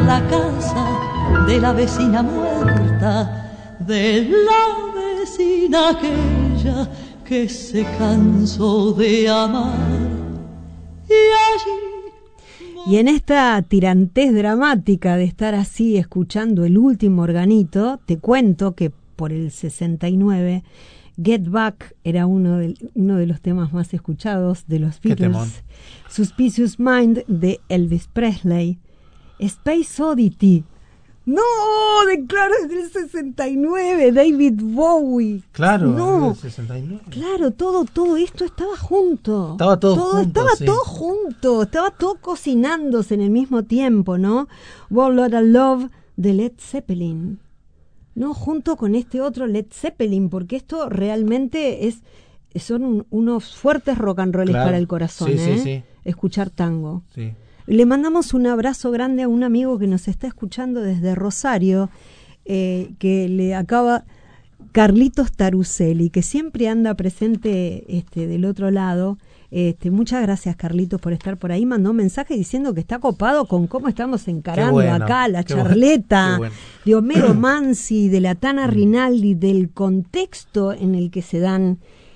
la casa de la vecina muerta, de la vecina aquella que se cansó de amar. Y allí... Y en esta tirantez dramática de estar así escuchando el último organito, te cuento que por el 69 Get Back era uno de los temas más escuchados de los Beatles. Suspicious Mind de Elvis Presley. Space Oddity. No, claro, es del 69, David Bowie. Claro, no, del 69. Claro, todo esto estaba junto. Estaba todo junto, estaba todo cocinándose en el mismo tiempo, ¿no? Whole Lotta Love de Led Zeppelin. No, junto con este otro Led Zeppelin, porque esto realmente son unos fuertes rock and rolls para el corazón, sí. Escuchar tango. Sí. Le mandamos un abrazo grande a un amigo que nos está escuchando desde Rosario, que le acaba, Carlitos Taruselli, que siempre anda presente del otro lado. Muchas gracias, Carlitos, por estar por ahí. Mandó un mensaje diciendo que está copado con cómo estamos encarando acá la charleta de Homero Mansi, de la Tana Rinaldi, del contexto en el que se dan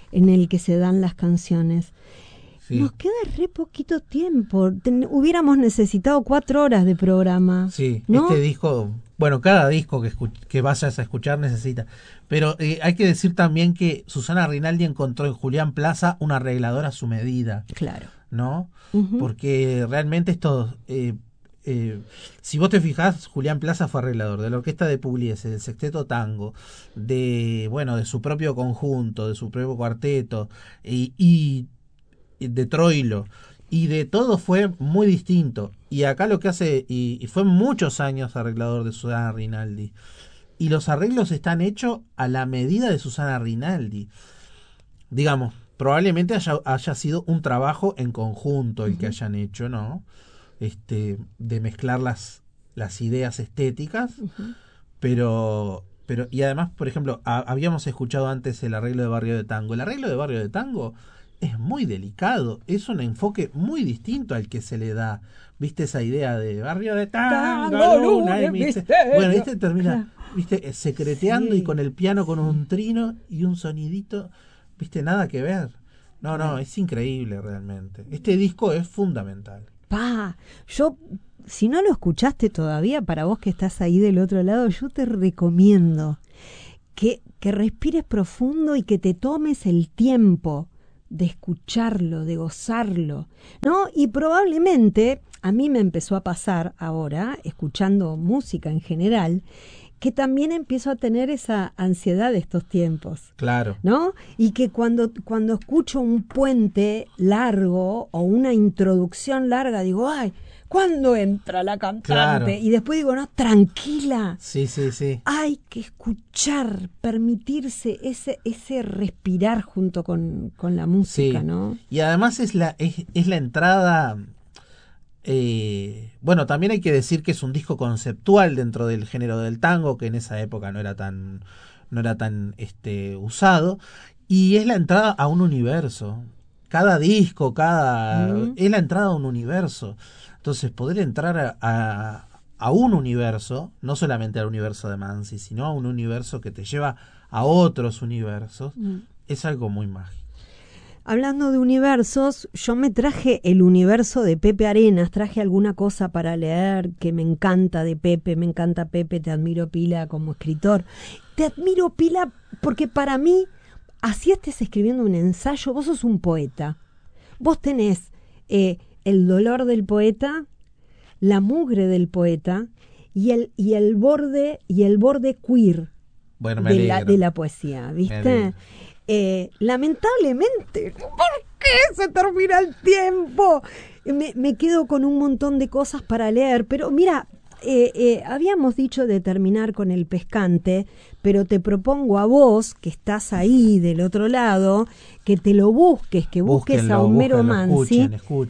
las canciones. Sí. Nos queda re poquito tiempo. Hubiéramos necesitado 4 horas de programa. Sí, ¿no? Este disco, bueno, cada disco que vayas a escuchar necesita. Pero hay que decir también que Susana Rinaldi encontró en Julián Plaza un arreglador a su medida. Claro. ¿No? Uh-huh. Porque realmente esto... si vos te fijás, Julián Plaza fue arreglador de la orquesta de Pugliese, del Sexteto Tango, de su propio conjunto, de su propio cuarteto, y de Troilo, y de todo fue muy distinto. Y acá lo que hace, y fue muchos años arreglador de Susana Rinaldi, y los arreglos están hechos a la medida de Susana Rinaldi. Digamos, probablemente haya sido un trabajo en conjunto el que hayan hecho, ¿no? De mezclar las ideas estéticas, pero y además, por ejemplo, habíamos escuchado antes el arreglo de Barrio de Tango. El arreglo de Barrio de Tango es muy delicado, es un enfoque muy distinto al que se le da. ¿Viste esa idea de Barrio de Tango, luna y misterio? Bueno, termina, ¿viste? Secreteando, sí. Y con el piano con un trino y un sonidito, ¿viste? Nada que ver. No, es increíble realmente. Este disco es fundamental. Yo, si no lo escuchaste todavía, para vos que estás ahí del otro lado, yo te recomiendo que respires profundo y que te tomes el tiempo de escucharlo, de gozarlo, ¿no? Y probablemente, a mí me empezó a pasar ahora, escuchando música en general, que también empiezo a tener esa ansiedad de estos tiempos. Claro. ¿No? Y que cuando escucho un puente largo o una introducción larga, digo, ¡ay! ¿Cuándo entra la cantante? Claro. Y después digo, no, tranquila. Sí. Hay que escuchar, permitirse ese respirar junto con la música, sí. ¿No? Y además es la entrada... también hay que decir que es un disco conceptual dentro del género del tango, que en esa época no era tan usado, y es la entrada a un universo. Cada disco, es la entrada a un universo. Entonces, poder entrar a un universo, no solamente al universo de Mansi, sino a un universo que te lleva a otros universos, es algo muy mágico. Hablando de universos, yo me traje el universo de Pepe Arenas, traje alguna cosa para leer que me encanta de Pepe, me encanta Pepe, te admiro pila como escritor. Te admiro pila porque para mí, así estés escribiendo un ensayo, vos sos un poeta. Vos tenés el dolor del poeta, la mugre del poeta y el borde queer de la poesía, ¿viste? Lamentablemente, ¿por qué se termina el tiempo? Me quedo con un montón de cosas para leer, pero mira, habíamos dicho de terminar con El Pescante, pero te propongo a vos, que estás ahí del otro que te lo busques, que busques a Homero Mansi.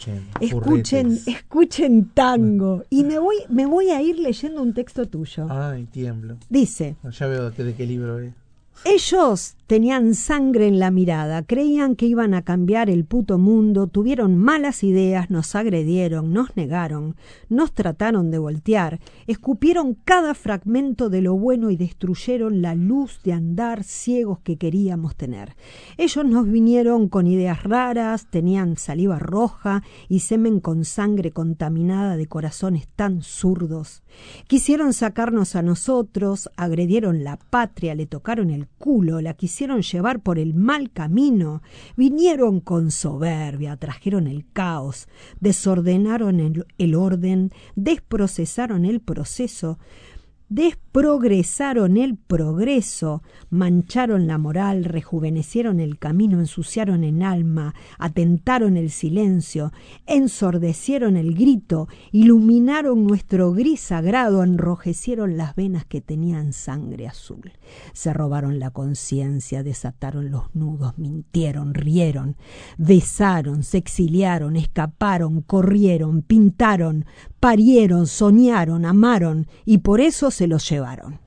Escuchen tango. Y me voy a ir leyendo un texto tuyo. Ay, tiemblo. Dice, ya veo de qué libro es. Ellos Tenían sangre en la mirada, creían que iban a cambiar el puto mundo, tuvieron malas ideas, nos agredieron, nos negaron, nos trataron de voltear, escupieron cada fragmento de lo bueno y destruyeron la luz de andar ciegos que queríamos tener. Ellos nos vinieron con ideas raras, tenían saliva roja y semen con sangre contaminada de corazones tan zurdos. Quisieron sacarnos a nosotros, agredieron la patria, le tocaron el culo, la quisieron llevar por el mal camino, vinieron con soberbia, trajeron el caos, desordenaron el orden, desprocesaron el proceso, desprogresaron el progreso, mancharon la moral, rejuvenecieron el camino, ensuciaron el alma, atentaron el silencio, ensordecieron el grito, iluminaron nuestro gris sagrado, enrojecieron las venas que tenían sangre azul. Se robaron la conciencia, desataron los nudos, mintieron, rieron, besaron, se exiliaron, escaparon, corrieron, pintaron, parieron, soñaron, amaron y por eso se los llevaron.